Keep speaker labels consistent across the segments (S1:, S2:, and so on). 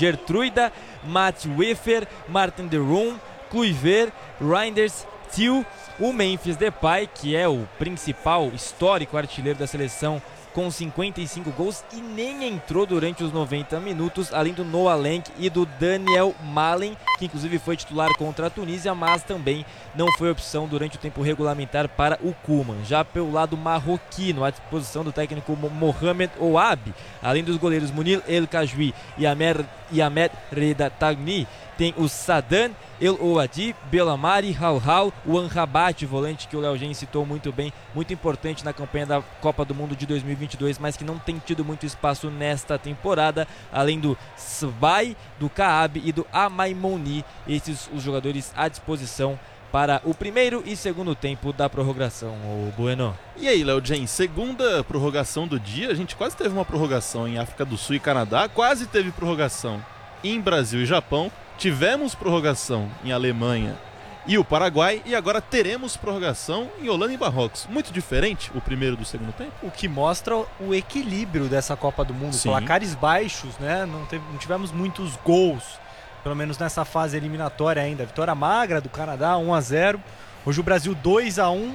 S1: Gertruida, Mats Wiffer, Martin de Roon, Kluivert, Reinders, Thiel, o Memphis Depay, que é o principal histórico artilheiro da seleção com 55 gols e nem entrou durante os 90 minutos, além do Noah Lang e do Daniel Malen, que inclusive foi titular contra a Tunísia, mas também não foi opção durante o tempo regulamentar para o Koeman. Já pelo lado marroquino, à disposição do técnico Mohamed Ouabi, além dos goleiros Mounir El Khajoui e Ahmed Reda Tagni, tem o Sadan, El Ouadi, Belamari, Hal, o Amrabat, volante que o Léo Gen citou muito bem, muito importante na campanha da Copa do Mundo de 2022, mas que não tem tido muito espaço nesta temporada, além do Sbai, do Kaab e do Amaimouni, esses os jogadores à disposição para o primeiro e segundo tempo da prorrogação, o Bueno.
S2: E aí, Léo Gen, segunda prorrogação do dia, a gente quase teve uma prorrogação em África do Sul e Canadá, quase teve prorrogação em Brasil e Japão, tivemos prorrogação em Alemanha e o Paraguai, e agora teremos prorrogação em Holanda e Marrocos. Muito diferente o primeiro do segundo tempo.
S3: O que mostra o equilíbrio dessa Copa do Mundo.
S2: Sim.
S3: Placares baixos, né? Não tivemos muitos gols, pelo menos nessa fase eliminatória ainda. Vitória magra do Canadá, 1-0. Hoje o Brasil 2-1.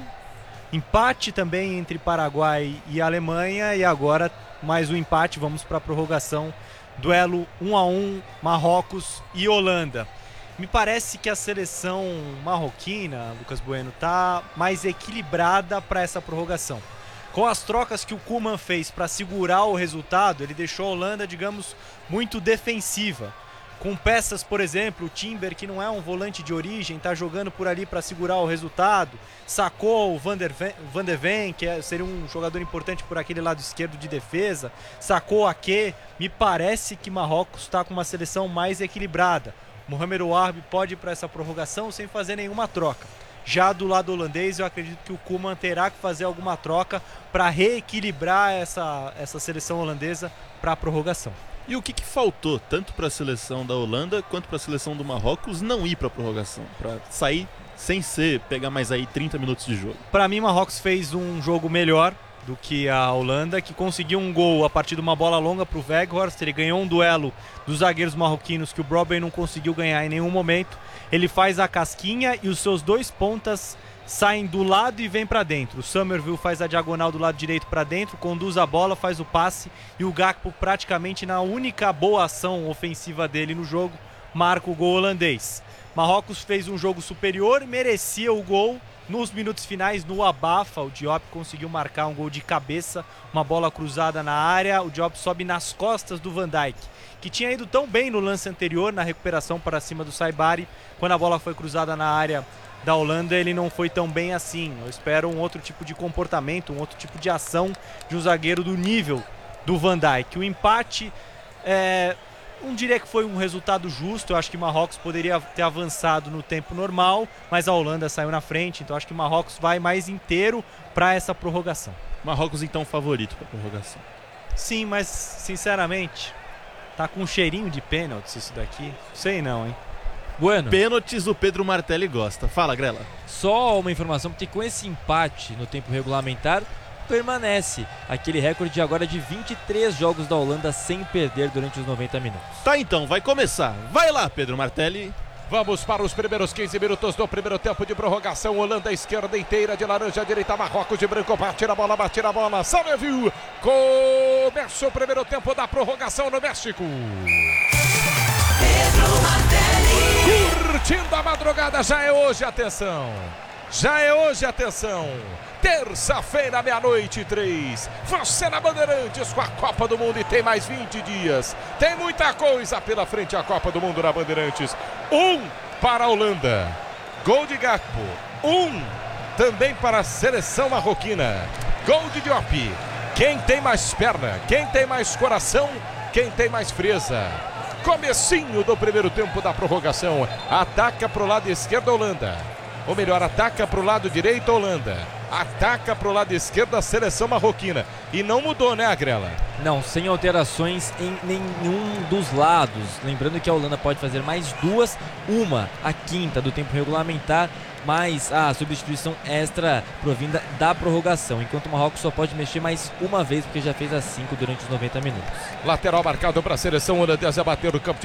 S3: Empate também entre Paraguai e Alemanha, e agora mais um empate, vamos para a prorrogação. Duelo 1-1, Marrocos e Holanda. Me parece que a seleção marroquina, Lucas Bueno, está mais equilibrada para essa prorrogação. Com as trocas que o Koeman fez para segurar o resultado, ele deixou a Holanda, digamos, muito defensiva. Com peças, por exemplo, o Timber, que não é um volante de origem, está jogando por ali para segurar o resultado. Sacou o Van de Ven, que seria um jogador importante por aquele lado esquerdo de defesa. Sacou o Ake. Me parece que Marrocos está com uma seleção mais equilibrada. Mohamed Ouabi pode ir para essa prorrogação sem fazer nenhuma troca. Já do lado holandês, eu acredito que o Koeman terá que fazer alguma troca para reequilibrar essa seleção holandesa para a prorrogação.
S2: E o que faltou, tanto para a seleção da Holanda quanto para a seleção do Marrocos, não ir para a prorrogação? Para sair sem pegar mais aí 30 minutos de jogo.
S3: Para mim, Marrocos fez um jogo melhor do que a Holanda, que conseguiu um gol a partir de uma bola longa para o Weghorst. Ele ganhou um duelo dos zagueiros marroquinos que o Brobbey não conseguiu ganhar em nenhum momento. Ele faz a casquinha e os seus dois pontas saem do lado e vêm para dentro. O Summerville faz a diagonal do lado direito para dentro, conduz a bola, faz o passe, e o Gakpo, praticamente na única boa ação ofensiva dele no jogo, marca o gol holandês. Marrocos fez um jogo superior, merecia o gol. Nos minutos finais, no abafa, o Diop conseguiu marcar um gol de cabeça, uma bola cruzada na área. O Diop sobe nas costas do Van Dijk, que tinha ido tão bem no lance anterior, na recuperação para cima do Saibari. Quando a bola foi cruzada na área da Holanda, ele não foi tão bem assim. Eu espero um outro tipo de comportamento, um outro tipo de ação de um zagueiro do nível do Van Dijk. O empate, não diria que foi um resultado justo. Eu acho que Marrocos poderia ter avançado no tempo normal, mas a Holanda saiu na frente, então acho que Marrocos vai mais inteiro para essa prorrogação.
S2: Marrocos então favorito para a prorrogação.
S3: Sim, mas sinceramente tá com um cheirinho de pênaltis isso daqui. Sei não, hein?
S1: Bueno.
S2: Pênaltis o Pedro Martelli gosta. Fala, Grela.
S1: Só uma informação, porque com esse empate no tempo regulamentar, permanece aquele recorde agora de 23 jogos da Holanda sem perder durante os 90 minutos.
S2: Tá, então, vai começar. Vai lá, Pedro Martelli.
S4: Vamos para os primeiros 15 minutos do primeiro tempo de prorrogação. Holanda esquerda inteira, de laranja direita, Marrocos de branco, bate na bola, Summerville. Começa o primeiro tempo da prorrogação no México.
S5: Pedro Martelli.
S4: Curtindo a madrugada, já é hoje, atenção. Terça-feira, 00:03. Você na Bandeirantes com a Copa do Mundo, e tem mais 20 dias. Tem muita coisa pela frente, a Copa do Mundo na Bandeirantes. 1 para a Holanda. Gol de Gakpo. 1 também para a seleção marroquina. Gol de Diop. Quem tem mais perna? Quem tem mais coração? Quem tem mais frieza? Comecinho do primeiro tempo da prorrogação. Ataca para o lado esquerdo a Holanda. Ou melhor, ataca para o lado direito a Holanda. Ataca para o lado esquerdo a seleção marroquina. E não mudou, né, Agrela?
S1: Não, sem alterações em nenhum dos lados. Lembrando que a Holanda pode fazer mais duas. Uma, a quinta do tempo regulamentar, mais a substituição extra provinda da prorrogação. Enquanto o Marrocos só pode mexer mais uma vez, porque já fez as 5 durante os 90 minutos.
S4: Lateral marcado para a seleção holandesa, bater no campo de